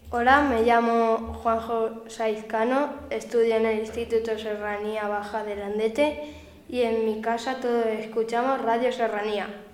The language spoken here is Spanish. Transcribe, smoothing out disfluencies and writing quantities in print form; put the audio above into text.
Hola, me llamo Juanjo Saizcano, estudio en el Instituto Serranía Baja de Landete y en mi casa todos escuchamos Radio Serranía.